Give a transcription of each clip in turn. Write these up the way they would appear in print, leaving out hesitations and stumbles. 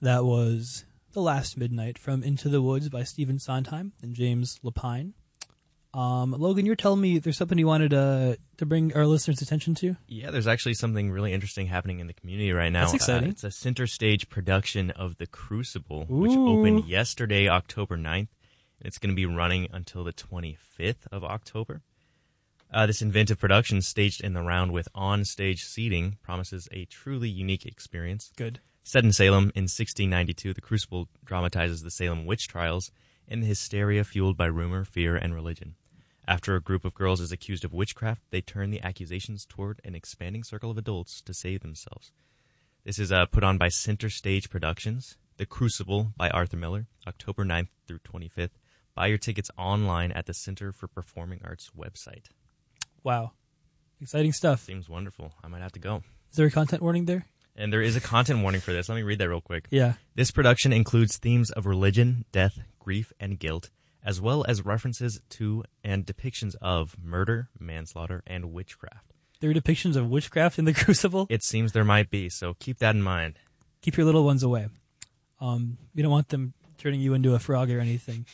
That was The Last Midnight from Into the Woods by Stephen Sondheim and James Lapine. Logan, you're telling me there's something you wanted to bring our listeners' attention to? Yeah, there's actually something really interesting happening in the community right now. That's exciting. It's a center stage production of The Crucible, Ooh. which opened yesterday, October 9th, and it's going to be running until the 25th of October. This inventive production, staged in the round with on-stage seating, promises a truly unique experience. Good. Set in Salem in 1692, The Crucible dramatizes the Salem witch trials and the hysteria fueled by rumor, fear, and religion. After a group of girls is accused of witchcraft, they turn the accusations toward an expanding circle of adults to save themselves. This is put on by Center Stage Productions. The Crucible by Arthur Miller, October 9th through 25th. Buy your tickets online at the Center for Performing Arts website. Wow. Exciting stuff. Seems wonderful. I might have to go. Is there a content warning there? And there is a content warning for this. Let me read that real quick. Yeah. This production includes themes of religion, death, grief, and guilt, as well as references to and depictions of murder, manslaughter, and witchcraft. There are depictions of witchcraft in The Crucible? It seems there might be, so keep that in mind. Keep your little ones away. You don't want them turning you into a frog or anything.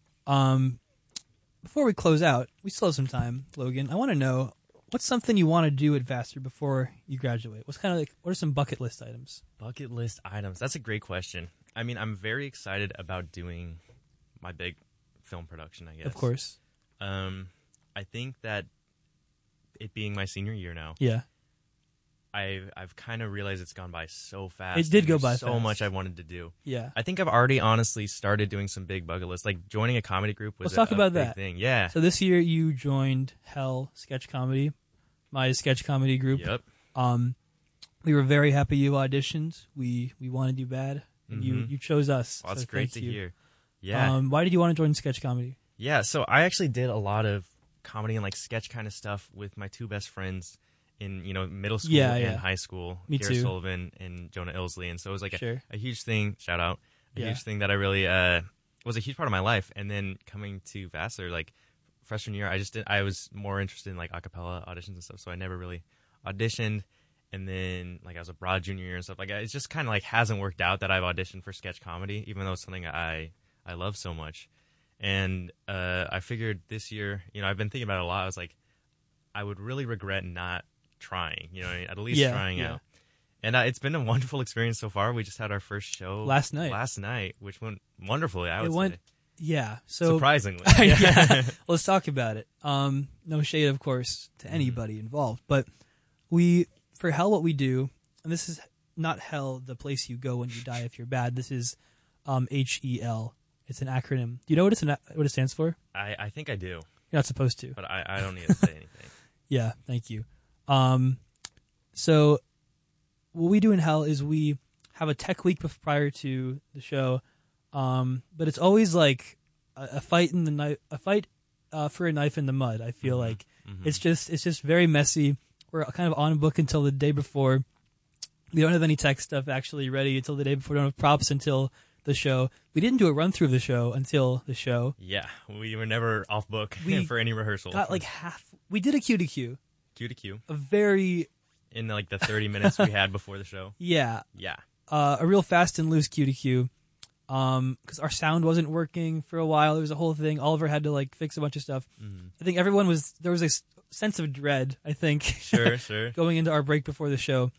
Before we close out, we still have some time, Logan. I want to know, what's something you want to do at Vassar before you graduate? What are some bucket list items? Bucket list items. That's a great question. I mean, I'm very excited about doing my big film production, I guess. Of course. I think that it being my senior year now, yeah, I've kind of realized it's gone by so fast. It did go by so fast. much I wanted to do. Yeah. I think I've already honestly started doing some big bucket lists. Like joining a comedy group was Let's talk about big that. thing. Yeah. So this year you joined Hell Sketch Comedy, my sketch comedy group. Yep. We were very happy you auditioned. We wanted you bad. And you chose us. Well, that's so great thank to you. hear. Yeah. Why did you want to join sketch comedy? Yeah, so I actually did a lot of comedy and like sketch kind of stuff with my two best friends in middle school and high school. Me Kara too. Sullivan and Jonah Ilsley, and so it was like Sure. a huge thing. Shout out, Yeah. huge thing that I really was a huge part of my life. And then coming to Vassar, like freshman year, I was more interested in like a cappella auditions and stuff, so I never really auditioned. And then like I was a broad junior year and stuff like that. It's just kind of like hasn't worked out that I've auditioned for sketch comedy, even though it's something I love so much. And I figured this year, I've been thinking about it a lot. I was like, I would really regret not trying, at least trying out. And it's been a wonderful experience so far. We just had our first show last night, which went wonderfully, I would say. Yeah. So surprisingly. yeah. Let's talk about it. No shade, of course, to anybody involved. But for Hell, what we do, and this is not Hell, the place you go when you die if you're bad. This is HEL. It's an acronym. Do you know what it stands for? I think I do. You're not supposed to. But I don't need to say anything. Yeah, thank you. So what we do in Hell is we have a tech week prior to the show, but it's always like a fight for a knife in the mud. I feel like it's just very messy. We're kind of on book until the day before. We don't have any tech stuff actually ready until the day before. We don't have props until the show. We didn't do a run through of the show until the show. Yeah, we were never off book for any rehearsal. Got like half. We did a Q to Q. Q to Q. A very in like the 30 minutes we had before the show. Yeah. Yeah. A real fast and loose Q to Q. Because our sound wasn't working for a while. It was a whole thing. Oliver had to like fix a bunch of stuff. I think there was a sense of dread, I think. Sure. Going into our break before the show.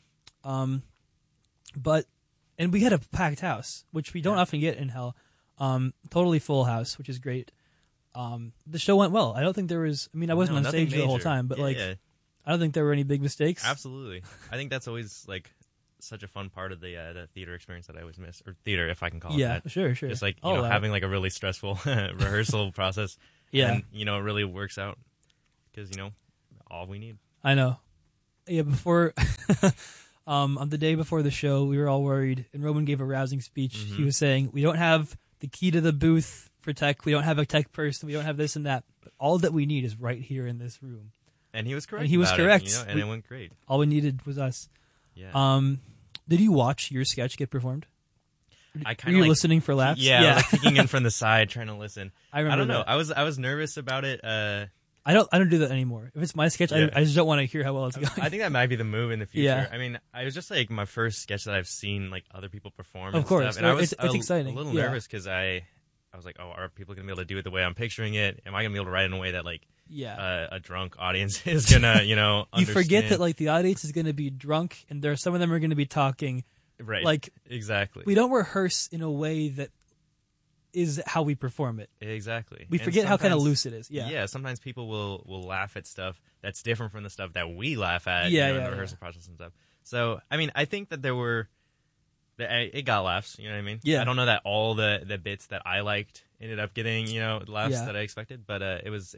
And we had a packed house, which we don't often get in Hell. Totally full house, which is great. The show went well. I don't think there was, I wasn't on stage the whole time, but I don't think there were any big mistakes. Absolutely. I think that's always like such a fun part of the theater experience that I always miss, or theater, if I can call it that. Sure. Just like, having like a really stressful rehearsal process. Yeah. And, it really works out because, all we need. I know. Yeah, before, on the day before the show, we were all worried, and Roman gave a rousing speech. He was saying, we don't have the key to the booth for tech. We don't have a tech person. We don't have this and that. But all that we need is right here in this room. And he was correct. And he was correct. It went great. All we needed was us. Yeah. Did you watch your sketch get performed? Were you listening for laughs? Yeah. I was, like, peeking in from the side, trying to listen. I remember. I don't know. I was nervous about it. I don't do that anymore. If it's my sketch, Yeah. I just don't want to hear how well it's going. I think that might be the move in the future. Yeah. I mean, I was just like my first sketch that I've seen like other people perform. Of and course. stuff. And I was It's exciting. a little Yeah. nervous because I was like, oh, are people gonna be able to do it the way I'm picturing it? Am I gonna be able to write in a way that like a drunk audience is gonna you understand? forget that like the audience is going to be drunk, and some of them are going to be talking. Right. Like exactly. we don't rehearse in a way that is how we perform it. Exactly. We And forget how kind of sometimes- loose it is. Yeah. Yeah, sometimes people will laugh at stuff that's different from the stuff that we laugh at Yeah, in yeah, the rehearsal process and stuff. So, I mean, I think that it got laughs, you know what I mean? Yeah. I don't know that all the bits that I liked ended up getting, laughs Yeah. that I expected, but it was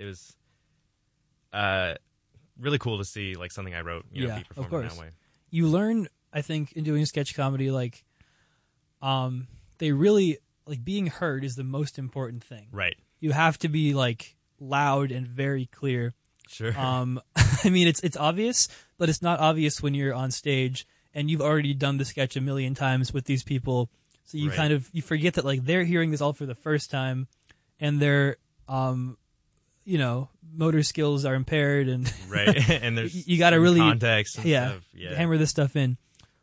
really cool to see like something I wrote, be Of performed in course. that way. You learn, I think, in doing sketch comedy, like, they really like being heard is the most important thing. Right. You have to be like loud and very clear. Sure. I mean, it's obvious, but it's not obvious when you're on stage and you've already done the sketch a million times with these people. So you Right. you forget that like they're hearing this all for the first time, and their motor skills are impaired, and Right. And there's you got to some really context and yeah, stuff. Yeah. hammer this stuff in.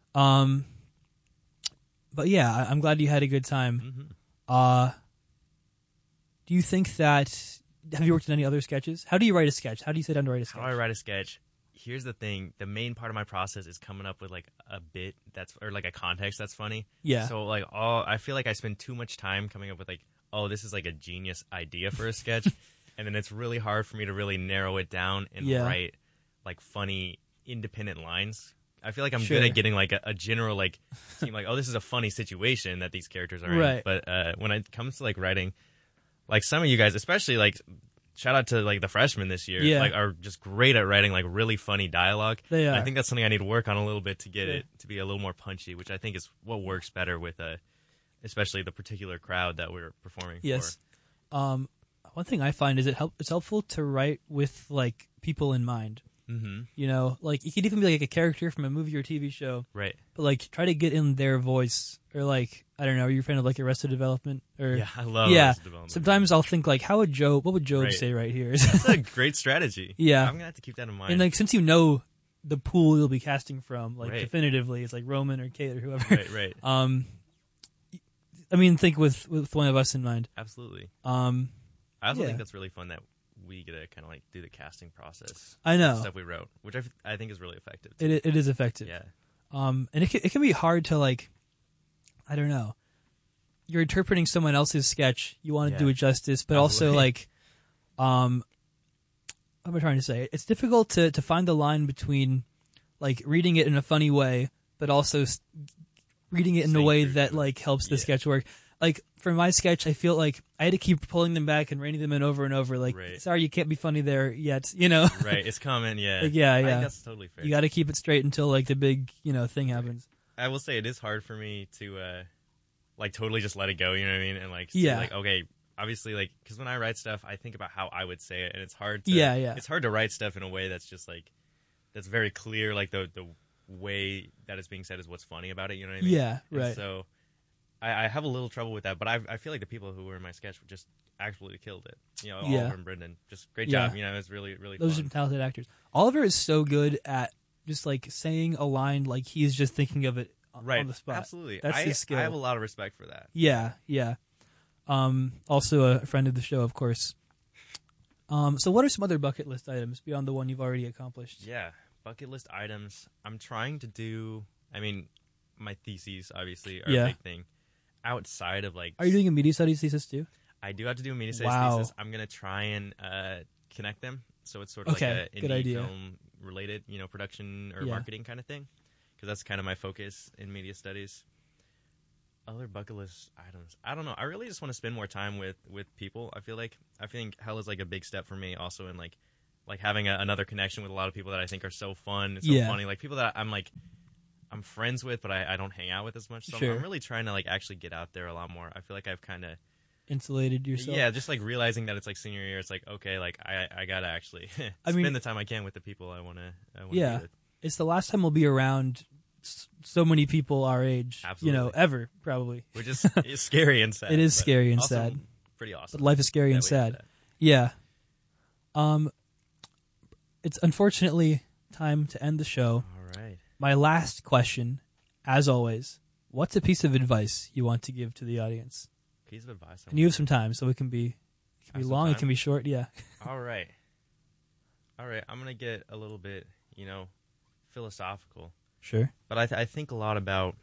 But yeah, I'm glad you had a good time. Mhm. Do you think that? Have you worked on any other sketches? How do you write a sketch? How do you sit down to write a sketch? How do I write a sketch? Here's the thing. The main part of my process is coming up with like a bit or like a context that's funny. Yeah. So like I feel like I spend too much time coming up with like, oh, this is like a genius idea for a sketch. And then it's really hard for me to really narrow it down and Yeah. write like funny independent lines. I feel like I'm Sure. good at getting like a general like seem like, oh, this is a funny situation that these characters are in. Right. But when it comes to like writing, like some of you guys, especially like shout out to like the freshmen this year, Yeah. like are just great at writing like really funny dialogue. They And are. I think that's something I need to work on a little bit to get Yeah. it to be a little more punchy, which I think is what works better with especially the particular crowd that we're performing Yes. for. One thing I find is it's helpful to write with like people in mind. Mm-hmm. You know, like you could even be like a character from a movie or TV show, Right. but like try to get in their voice, or like I don't know, are you a fan of like Arrested Development? Or Yeah, I love yeah. Arrested Development. Sometimes I'll think like, what would Job Right. say right here? That's a great strategy. Yeah. I'm gonna have to keep that in mind. And like since you know the pool you'll be casting from, like Right. definitively, it's like Roman or Kate or whoever. right. I mean, think with one of us in mind. Absolutely. I I also Yeah. think that's really fun that we get to kind of like do the casting process. know Stuff we wrote, which I think is really effective. it is effective. Yeah. And it can be hard to like, I don't know. You're interpreting someone else's sketch. You want to Yeah. do it justice, but also Absolutely. like, what am I trying to say? It's difficult to find the line between like reading it in a funny way, but also reading it in a Staying way true that to it. like helps the Yeah. sketch work. Like for my sketch, I feel like I had to keep pulling them back and reining them in over and over. Like, Right. sorry, you can't be funny there yet. You know, Right. It's coming. Yeah. Like, yeah, I yeah. think that's totally fair. you got to keep it straight until like the big thing happens. I will say it is hard for me to like totally just let it go. You know what I mean? And like, see, Yeah. like okay, obviously, like because when I write stuff, I think about how I would say it, and it's hard. To, Yeah, yeah. It's hard to write stuff in a way that's just like that's very clear. Like the way that it's being said is what's funny about it. You know what I mean? Yeah, And right. so I have a little trouble with that, but I feel like the people who were in my sketch just absolutely killed it. You know, Yeah. Oliver and Brendan, just great Yeah. job. You know, it was really really Those fun. are talented actors. Oliver is so good at just like saying a line like he's just thinking of it right on the spot. Absolutely, That's I his skill. I have a lot of respect for that. Yeah, yeah. Also a friend of the show, of course. So what are some other bucket list items beyond the one you've already accomplished? Yeah, bucket list items. I'm trying to do. I mean, my theses obviously are Yeah. a big thing. Outside of like, Are you doing a media studies thesis too? I do have to do a media studies Wow. thesis. I'm gonna try and connect them, so it's sort of Okay, like a good indie idea. film related, production or Yeah. marketing kind of thing, because that's kind of my focus in media studies. Other bucket list items. I don't know. I really just want to spend more time with people. I think hell is like a big step for me. Also in like having another connection with a lot of people that I think are so fun, and so Yeah. funny. Like people that I'm friends with, but I don't hang out with as much. So Sure. I'm really trying to like actually get out there a lot more. I feel like I've kind of Insulated yourself. yeah, just like realizing that it's like senior year. It's like okay, like I gotta actually I spend mean- the time I can with the people I wanna Yeah. be with. It's the last time we'll be around so many people our age. Absolutely. Ever probably. Which is it's scary and sad. It is but scary and also sad. Pretty awesome. But life is scary that and we have sad. that. Yeah. it's unfortunately time to end the show. All right. My last question, as always, what's a piece of advice you want to give to the audience? Piece of advice. And you have some time, so it can be Have some long, it time? can be short. Yeah. All right. I'm gonna get a little bit, philosophical, Sure. but I think a lot about,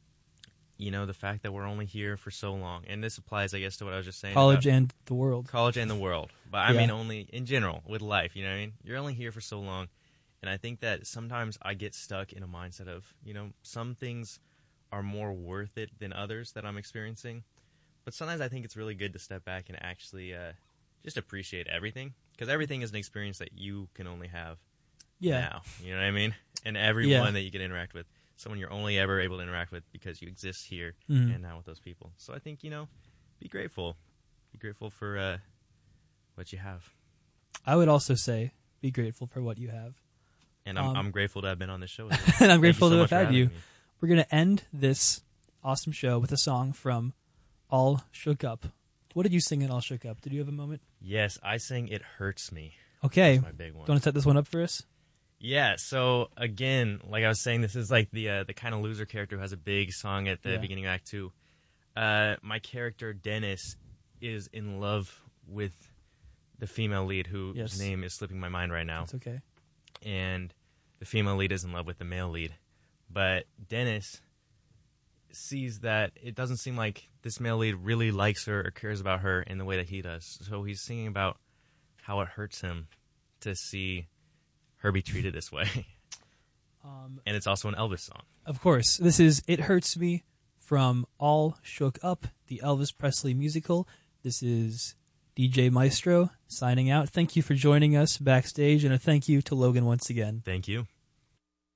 the fact that we're only here for so long, and this applies, I guess, to what I was just saying. College about and the world. college and the world, but I Yeah. mean only in general with life. You know what I mean? You're only here for so long, and I think that sometimes I get stuck in a mindset of, some things are more worth it than others that I'm experiencing. But sometimes I think it's really good to step back and actually just appreciate everything, because everything is an experience that you can only have Yeah. now. You know what I mean? And everyone that you can interact with, someone you're only ever able to interact with because you exist here Mhm. and now with those people. So I think, be grateful. Be grateful for what you have. I would also say be grateful for what you have. And I'm grateful to have been on this show. With you. And I'm Thank grateful you so to much have for had you. having me. We're going to end this awesome show with a song from All Shook Up. What did you sing in All Shook Up? Did you have a moment? Yes, I sing It Hurts Me. Okay. That's my big one. Do you want to set this one up for us? Yeah, so again, like I was saying, this is like the kind of loser character who has a big song at the beginning of Act 2. My character, Dennis, is in love with the female lead, whose name is slipping my mind right now. It's okay. And the female lead is in love with the male lead. But Dennis sees that it doesn't seem like this male lead really likes her or cares about her in the way that he does. So he's singing about how it hurts him to see her be treated this way. And it's also an Elvis song. Of course. This is It Hurts Me from All Shook Up, the Elvis Presley musical. This is DJ Maestro signing out. Thank you for joining us backstage, and a thank you to Logan once again. Thank you.